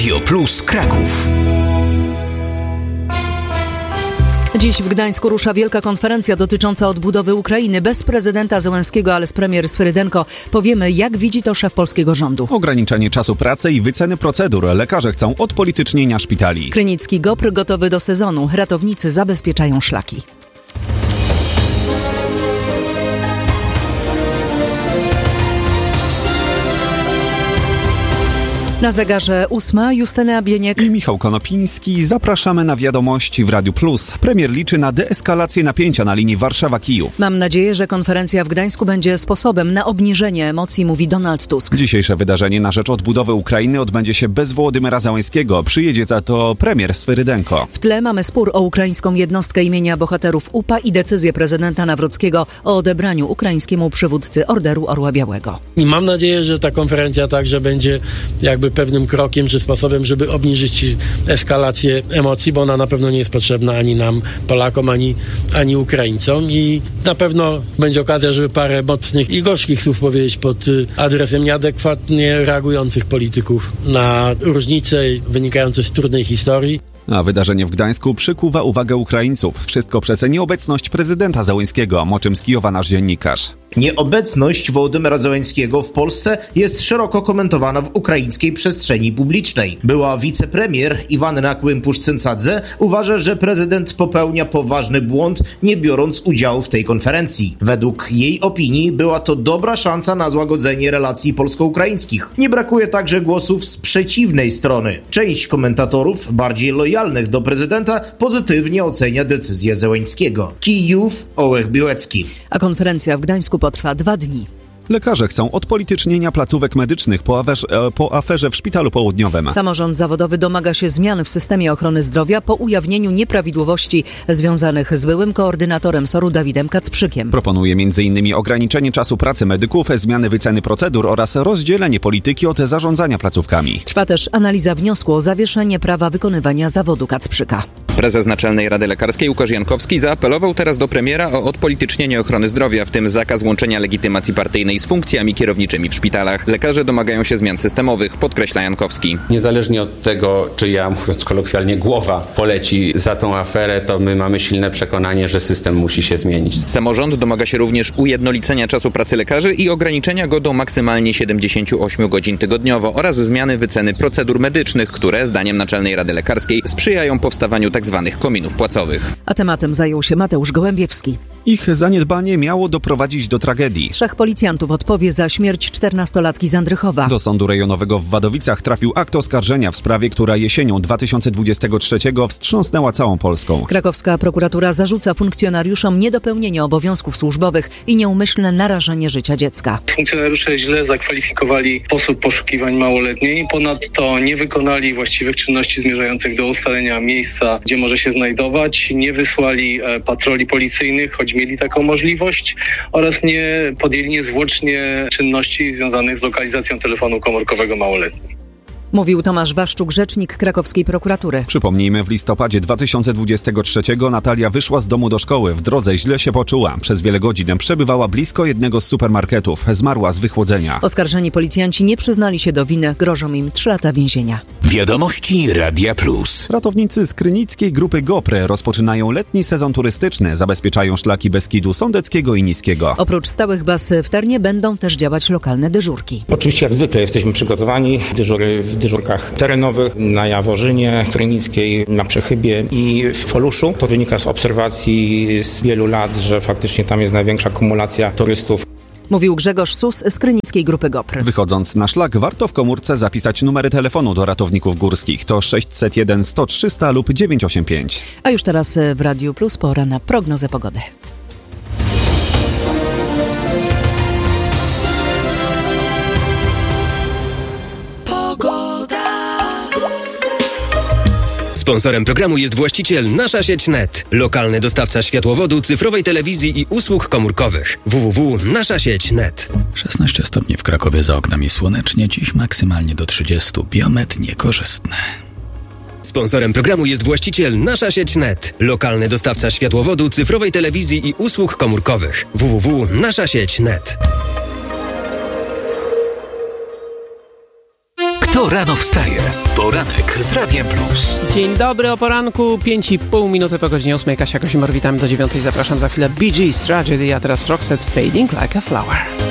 Radio Plus Kraków. Dziś w Gdańsku rusza wielka konferencja dotycząca odbudowy Ukrainy. Bez prezydenta Zełenskiego, ale z premier Swyrydenko. Powiemy, jak widzi to szef polskiego rządu. Ograniczenie czasu pracy i wyceny procedur. Lekarze chcą odpolitycznienia szpitali. Krynicki GOPR gotowy do sezonu. Ratownicy zabezpieczają szlaki. Na zegarze 8. Justyna Bieniek i Michał Konopiński. Zapraszamy na wiadomości w Radiu Plus. Premier liczy na deeskalację napięcia na linii Warszawa-Kijów. Mam nadzieję, że konferencja w Gdańsku będzie sposobem na obniżenie emocji, mówi Donald Tusk. Dzisiejsze wydarzenie na rzecz odbudowy Ukrainy odbędzie się bez Wołodymyra Zełenskiego. Przyjedzie za to premier Swyrydenko. W tle mamy spór o ukraińską jednostkę imienia bohaterów UPA i decyzję prezydenta Nawrockiego o odebraniu ukraińskiemu przywódcy Orderu Orła Białego. I mam nadzieję, że ta konferencja także będzie jakby pewnym krokiem czy sposobem, żeby obniżyć eskalację emocji, bo ona na pewno nie jest potrzebna ani nam, Polakom, ani Ukraińcom i na pewno będzie okazja, żeby parę mocnych i gorzkich słów powiedzieć pod adresem nieadekwatnie reagujących polityków na różnice wynikające z trudnej historii. A wydarzenie w Gdańsku przykuwa uwagę Ukraińców. Wszystko przez nieobecność prezydenta Zełenskiego, o czym z Kijowa nasz dziennikarz. Nieobecność Wołodymyra Zełenskiego w Polsce jest szeroko komentowana w ukraińskiej przestrzeni publicznej. Była wicepremier Iwanna Kłympusz-Cyncadze uważa, że prezydent popełnia poważny błąd, nie biorąc udziału w tej konferencji. Według jej opinii była to dobra szansa na złagodzenie relacji polsko-ukraińskich. Nie brakuje także głosów z przeciwnej strony. Część komentatorów, bardziej lojalnych do prezydenta, pozytywnie ocenia decyzję Zełenskiego. Kijów, Ołech Białecki. A konferencja w Gdańsku potrwa 2 dni. Lekarze chcą odpolitycznienia placówek medycznych po aferze w Szpitalu Południowym. Samorząd zawodowy domaga się zmian w systemie ochrony zdrowia po ujawnieniu nieprawidłowości związanych z byłym koordynatorem SOR-u Dawidem Kacprzykiem. Proponuje m.in. ograniczenie czasu pracy medyków, zmiany wyceny procedur oraz rozdzielenie polityki od zarządzania placówkami. Trwa też analiza wniosku o zawieszenie prawa wykonywania zawodu Kacprzyka. Prezes Naczelnej Rady Lekarskiej Łukasz Jankowski zaapelował teraz do premiera o odpolitycznienie ochrony zdrowia, w tym zakaz łączenia legitymacji partyjnej z funkcjami kierowniczymi w szpitalach. Lekarze domagają się zmian systemowych, podkreśla Jankowski. Niezależnie od tego, czy ja, mówiąc kolokwialnie, głowa poleci za tą aferę, to my mamy silne przekonanie, że system musi się zmienić. Samorząd domaga się również ujednolicenia czasu pracy lekarzy i ograniczenia go do maksymalnie 78 godzin tygodniowo oraz zmiany wyceny procedur medycznych, które, zdaniem Naczelnej Rady Lekarskiej, sprzyjają powstawaniu tzw. kominów płacowych. A tematem zajął się Mateusz Gołębiewski. Ich zaniedbanie miało doprowadzić do tragedii. 3 policjantów odpowie za śmierć 14-latki z Andrychowa. Do Sądu Rejonowego w Wadowicach trafił akt oskarżenia w sprawie, która jesienią 2023 wstrząsnęła całą Polską. Krakowska prokuratura zarzuca funkcjonariuszom niedopełnienie obowiązków służbowych i nieumyślne narażenie życia dziecka. Funkcjonariusze źle zakwalifikowali sposób poszukiwań małoletniej, ponadto nie wykonali właściwych czynności zmierzających do ustalenia miejsca, gdzie może się znajdować, nie wysłali patroli policyjnych, choć mieli taką możliwość, oraz nie podjęli niezwłocznie czynności związanych z lokalizacją telefonu komórkowego małoletnich. Mówił Tomasz Waszczuk, rzecznik krakowskiej prokuratury. Przypomnijmy, w listopadzie 2023 Natalia wyszła z domu do szkoły. W drodze źle się poczuła. Przez wiele godzin przebywała blisko jednego z supermarketów. Zmarła z wychłodzenia. Oskarżeni policjanci nie przyznali się do winy. Grożą im 3 lata więzienia. Wiadomości Radia Plus. Ratownicy z krynickiej grupy GOPR rozpoczynają letni sezon turystyczny. Zabezpieczają szlaki Beskidu Sądeckiego i Niskiego. Oprócz stałych baz w Ternie będą też działać lokalne dyżurki. Oczywiście jak zwykle jesteśmy przygotowani. Dyżury w dyżurkach terenowych, na Jaworzynie Krynickiej, na Przechybie i w Foluszu. To wynika z obserwacji z wielu lat, że faktycznie tam jest największa kumulacja turystów. Mówił Grzegorz Sus z krynickiej grupy GOPR. Wychodząc na szlak, warto w komórce zapisać numery telefonu do ratowników górskich. To 601 100 300 lub 985. A już teraz w Radiu Plus pora na prognozę pogody. Sponsorem programu jest właściciel Nasza Sieć Net, lokalny dostawca światłowodu, cyfrowej telewizji i usług komórkowych. www.naszasieć.net. 16 stopni w Krakowie, za oknami słonecznie, dziś maksymalnie do 30, biometr niekorzystny. Sponsorem programu jest właściciel Nasza Sieć Net, lokalny dostawca światłowodu, cyfrowej telewizji i usług komórkowych. www.naszasieć.net. Kto rano wstaje? Poranek z Radiem Plus. Dzień dobry, o poranku, 5,5 minuty po godzinie 8. Kasia Kosimor, witamy do 9. Zapraszam za chwilę. Bee Gees, Tragedy, a teraz Roxette, Fading Like a Flower.